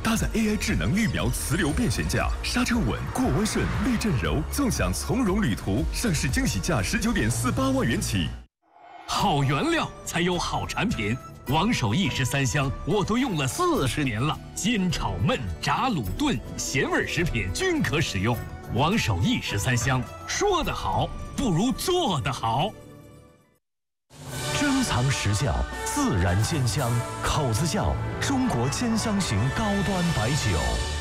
搭载 AI 智能预瞄磁流变悬架，刹车稳，过弯顺，避震柔，纵享从容旅途。上市惊喜价19.48万元起。 好原料才有好产品。王守义13香我都用了40年了，煎炒焖炸卤炖咸味食品均可使用。王守义13香，说得好不如做得好。 珍藏实窖，自然煎香，口子窖，中国煎香型高端白酒。